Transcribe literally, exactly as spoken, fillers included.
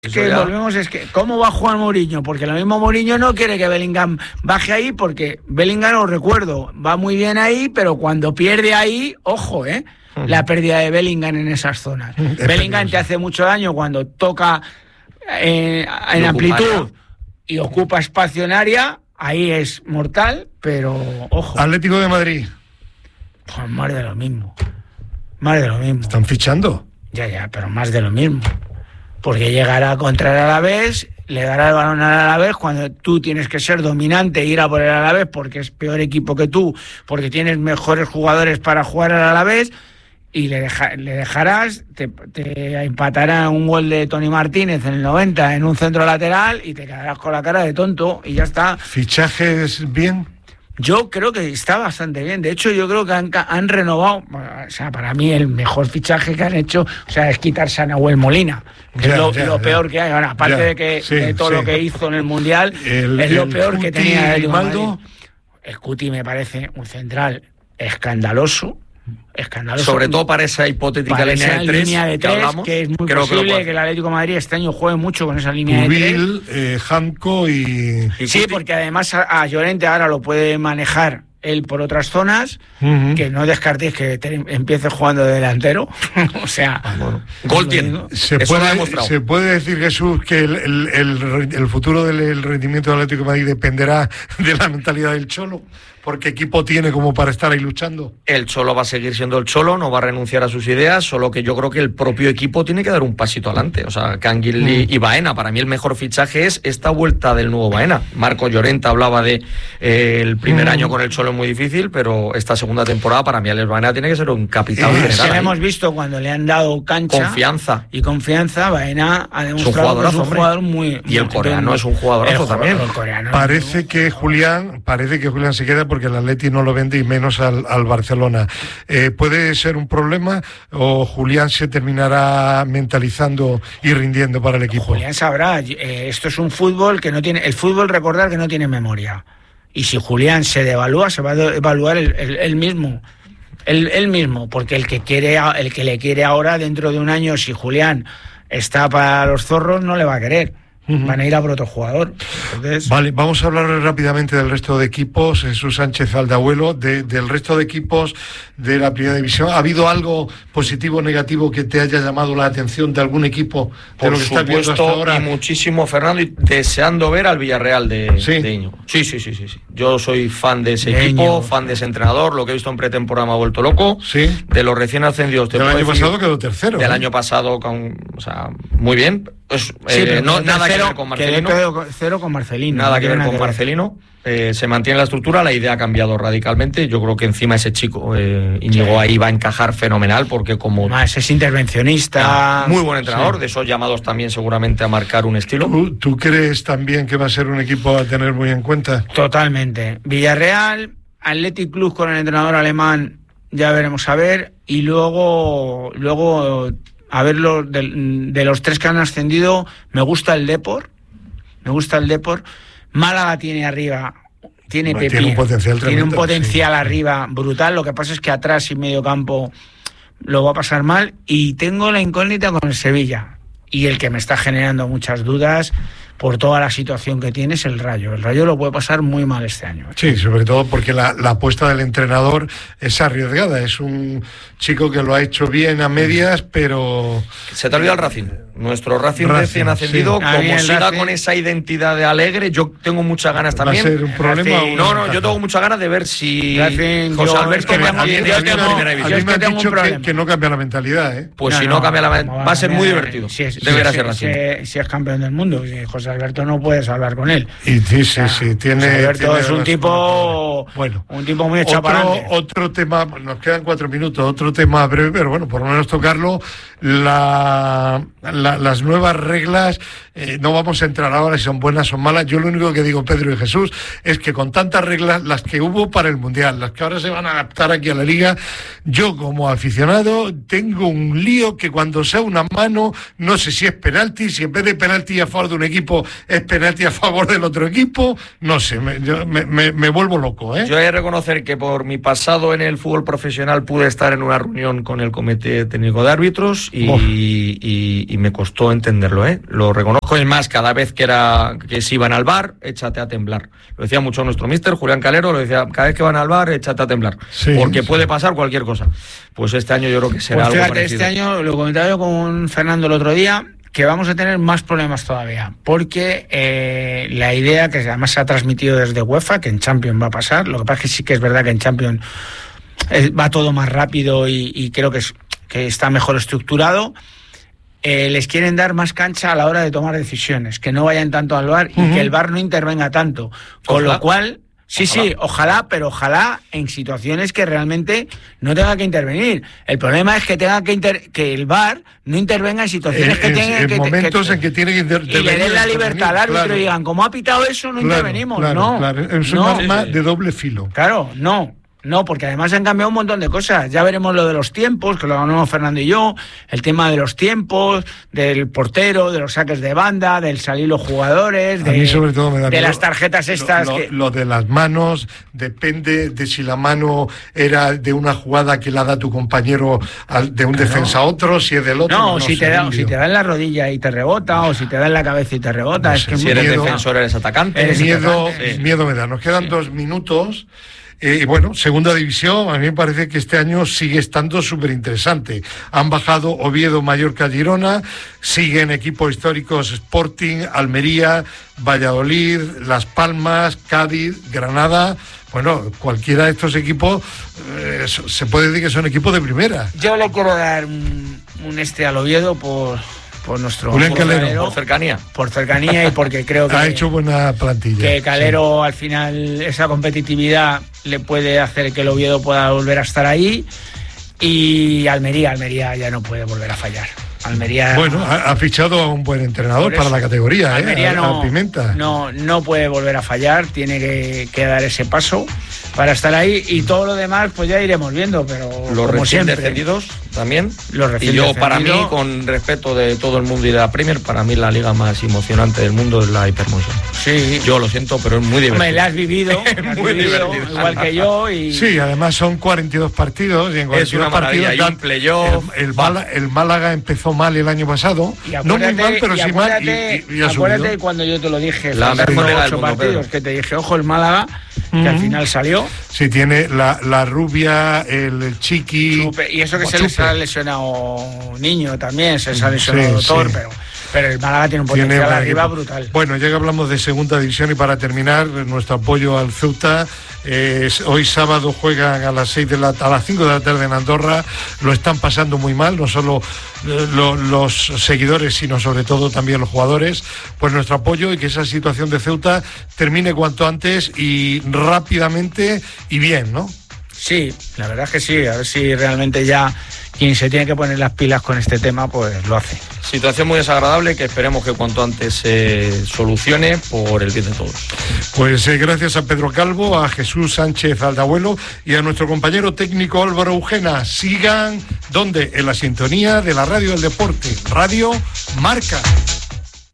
Es que ya... volvemos, es que ¿cómo va a jugar Mourinho? Porque lo mismo Mourinho no quiere que Bellingham baje ahí, porque Bellingham, os recuerdo, va muy bien ahí, pero cuando pierde ahí, ojo, ¿eh? Uh-huh. La pérdida de Bellingham en esas zonas. Uh-huh. Bellingham te hace mucho daño cuando toca eh, en amplitud y ocupa espacio en área, ahí es mortal, pero ojo. Atlético de Madrid. Pues más de lo mismo. Más de lo mismo. ¿Están fichando? Ya, ya, pero más de lo mismo. Porque llegará contra el Alavés, le dará el balón al Alavés cuando tú tienes que ser dominante e ir a por el Alavés porque es peor equipo que tú, porque tienes mejores jugadores para jugar al Alavés, y le, deja, le dejarás, te, te empatará un gol de Tony Martínez en el noventa en un centro lateral y te quedarás con la cara de tonto y ya está. ¿Fichajes bien? Yo creo que está bastante bien. De hecho, yo creo que han, han renovado. O sea, para mí el mejor fichaje que han hecho, o sea, es quitarse a Nahuel Molina, que ya, es lo, ya, lo peor ya. que hay. Bueno, aparte ya, de que sí, de todo sí. lo que hizo en el Mundial, el, es lo peor Cuti, que tenía el Rivaldo. El Cuti me parece un central escandaloso. Escandaloso. Sobre todo para esa hipotética para línea, esa de tres, línea de tres, que, hablamos, que es muy creo posible que, que el Atlético de Madrid este año juegue mucho con esa línea Ubil, de tres. Eh, Janko y... y sí, porque además a, a Llorente ahora lo puede manejar él por otras zonas, uh-huh. que no descartéis que te, empiece jugando de delantero. O sea, ah, bueno. Gol tiene. Se puede, se puede decir, Jesús, que el, el, el, el futuro del el rendimiento del Atlético de Madrid dependerá de la mentalidad del Cholo, porque equipo tiene como para estar ahí luchando. El Cholo va a seguir siendo el Cholo, no va a renunciar a sus ideas, solo que yo creo que el propio equipo tiene que dar un pasito adelante. O sea, Canguil y, mm. y Baena, para mí el mejor fichaje es esta vuelta del nuevo Baena. Marco Llorente hablaba de eh, el primer mm. año con el Cholo muy difícil, pero esta segunda temporada para mí Alex Baena tiene que ser un capitán eh, general. Lo hemos visto cuando le han dado cancha. Confianza. Y confianza, Baena ha demostrado que es un jugador muy... Y el coreano muy, es un jugadorazo también. El coreano parece que Julián, parece que Julián se queda porque el Atleti no lo vende y menos al, al Barcelona. Eh, ¿Puede ser un problema o Julián se terminará mentalizando y rindiendo para el equipo? Julián sabrá, eh, esto es un fútbol que no tiene, el fútbol recordar que no tiene memoria, y si Julián se devalúa, se va a evaluar él, él, él mismo, él, él mismo, porque el que quiere, el que le quiere ahora dentro de un año, si Julián está para los zorros, no le va a querer. Van a ir a por otro jugador. Entonces... Vale, vamos a hablar rápidamente del resto de equipos. Jesús Sánchez Aldabuelo, de, del resto de equipos de la Primera División. ¿Ha habido algo positivo o negativo que te haya llamado la atención de algún equipo de por lo que estás viendo hasta ahora? Y muchísimo, Fernando, y deseando ver al Villarreal de, ¿Sí? de Íñigo. Sí, sí, sí, sí, sí. Yo soy fan de ese de equipo, Íñigo. fan de ese entrenador. Lo que he visto en pretemporada me ha vuelto loco. Sí. De los recién ascendidos. Del año pasado quedó tercero. Del ¿eh? año pasado, con, o sea, muy bien. Es, sí, eh, no, nada cero, que ver con Marcelino. Cero con Marcelino. Nada no que ver con que Marcelino. Eh, se mantiene la estructura, la idea ha cambiado radicalmente. Yo creo que encima ese chico, eh, Íñigo, sí. ahí va a encajar fenomenal porque como... Más es intervencionista. Muy buen entrenador, sí. de esos llamados también seguramente a marcar un estilo. ¿Tú, ¿Tú crees también que va a ser un equipo a tener muy en cuenta? Totalmente. Villarreal, Athletic Club con el entrenador alemán, ya veremos a ver. Y luego... luego a ver, lo, de, de los tres que han ascendido, me gusta el Depor, me gusta el Depor. Málaga tiene arriba, tiene Pepi, tiene un potencial, tiene un potencial sí. arriba brutal. Lo que pasa es que atrás y medio campo lo va a pasar mal. Y tengo la incógnita con el Sevilla. Y el que me está generando muchas dudas por toda la situación que tiene es el Rayo. El Rayo lo puede pasar muy mal este año. Sí, sobre todo porque la, la apuesta del entrenador es arriesgada. Es un chico que lo ha hecho bien a medias, pero... Se te ha olvidado el Racing. Nuestro Racing, Racing recién ascendido, sí. como siga Racing... con esa identidad de alegre, yo tengo muchas ganas también. ¿Va a ser un problema? Racing... No, no, yo tengo muchas ganas de ver si Racing, José yo, Alberto es que mantiene tengo, esta tengo, primera división. A mí me que han dicho que, un que no cambia la mentalidad, ¿eh? Pues no, si no, no cambia la mentalidad, va a ser muy divertido. Si es, Deberá si, ser así. Si, si es campeón del mundo, si José Alberto no puedes hablar con él. Y sí, sí, sí, tiene... José Alberto tiene es un tipo... Bueno, un tipo muy echado otro, para adelante. otro tema, nos quedan cuatro minutos, otro tema breve, pero bueno, por lo menos tocarlo, la, la, las nuevas reglas, eh, no vamos a entrar ahora si son buenas o son malas. Yo lo único que digo, Pedro y Jesús, es que con tantas reglas, las que hubo para el Mundial, las que ahora se van a adaptar aquí a la Liga, yo como aficionado tengo un lío que cuando sea una mano, no sé si es penalti, si en vez de penalti a favor de un equipo esto es penalti a favor del otro equipo, no sé, me, yo, me, me, me vuelvo loco, ¿eh? Yo he de reconocer que por mi pasado en el fútbol profesional pude estar en una reunión con el Comité Técnico de Árbitros y, oh. y, y, y me costó entenderlo, ¿eh? Lo reconozco, es más, cada vez que era que se iban al bar, échate a temblar. Lo decía mucho nuestro míster, Julián Calero, lo decía, cada vez que van al bar, échate a temblar, sí, porque sí. puede pasar cualquier cosa. Pues este año yo creo que será pues fíjate, algo parecido. Este año, lo comentaba yo con Fernando el otro día, que vamos a tener más problemas todavía, porque eh, la idea, que además se ha transmitido desde UEFA, que en Champions va a pasar, lo que pasa es que sí que es verdad que en Champions eh, va todo más rápido y, y creo que, es, que está mejor estructurado, eh, les quieren dar más cancha a la hora de tomar decisiones, que no vayan tanto al V A R uh-huh. y que el V A R no intervenga tanto, con ojalá. Lo cual... Sí, ojalá. sí, ojalá, pero ojalá en situaciones que realmente no tenga que intervenir. El problema es que tenga que inter que el V A R no intervenga en situaciones en, que tenga en que momentos que, en que tiene que intervenir. Y le den la libertad al árbitro claro. y digan, como ha pitado eso, no claro, intervenimos. Claro, no, claro. Es no. un arma de doble filo. Claro, no. No, porque además han cambiado un montón de cosas. Ya veremos lo de los tiempos, que lo hablamos Fernando y yo, el tema de los tiempos, del portero, de los saques de banda, del salir los jugadores, de, a mí sobre todo me da de miedo, las tarjetas estas. Lo, lo, que... lo de las manos, depende de si la mano era de una jugada que la da tu compañero al, de un claro. defensa a otro, si es del otro. No, no si, te da, si te da en la rodilla y te rebota, o si te da en la cabeza y te rebota. No es sé, que si miedo, eres defensor, eres atacante. Eres miedo, atacante. Sí. miedo me da. Nos quedan sí. dos minutos. Y eh, bueno, segunda división, a mí me parece que este año sigue estando súper interesante. Han bajado Oviedo, Mallorca, Girona, siguen equipos históricos Sporting, Almería, Valladolid, Las Palmas, Cádiz, Granada. Bueno, cualquiera de estos equipos eh, se puede decir que son equipos de primera. Yo le quiero dar un, un este al Oviedo por... por nuestro Julián Calero, por cercanía por cercanía y porque creo que ha hecho buena plantilla, que Calero sí. al final esa competitividad le puede hacer que el Oviedo pueda volver a estar ahí, y Almería Almería ya no puede volver a fallar. Almería bueno ha, ha fichado a un buen entrenador para la categoría, Almería eh, no, a Pimenta no no puede volver a fallar, tiene que, que dar ese paso para estar ahí, y todo lo demás pues ya iremos viendo, pero los como recién siempre descendidos también los recién y yo descendidos, para mí, con respeto de todo el mundo y de la Premier, para mí la liga más emocionante del mundo es la Hypermotion. Sí, yo lo siento, pero es muy divertido. Hombre, la has vivido, la has muy vivido divertido, igual que yo, y sí, además son cuarenta y dos partidos y en cuarenta y dos es una partidos y un playoff. El, el, Málaga, el Málaga empezó mal el año pasado, no muy mal, pero sí mal, y, y, y ha acuérdate subido. Cuando yo te lo dije, la mejor liga del ocho mundo, partidos, Pedro. Que te dije, ojo el Málaga, que mm. al final salió. Sí, tiene la, la rubia, el, el chiqui. Chupe, y eso que oh, se chupe. les ha lesionado Niño también, se les ha lesionado sí, Thor, sí. pero... Pero el Málaga tiene un potencial tiene arriba equipo. brutal. Bueno, ya que hablamos de segunda división, y para terminar, nuestro apoyo al Ceuta. Eh, hoy sábado juegan a las seis de la a las cinco de la tarde en Andorra. Lo están pasando muy mal, no solo eh, lo, los seguidores, sino sobre todo también los jugadores. Pues nuestro apoyo, y que esa situación de Ceuta termine cuanto antes y rápidamente y bien, ¿no? Sí, la verdad es que sí, a ver si realmente ya quien se tiene que poner las pilas con este tema, pues lo hace. Situación muy desagradable que esperemos que cuanto antes se solucione por el bien de todos. Pues eh, gracias a Pedro Calvo, a Jesús Sánchez Aldabuelo y a nuestro compañero técnico Álvaro Eugena. Sigan, ¿dónde? En la sintonía de la Radio del Deporte, Radio Marca.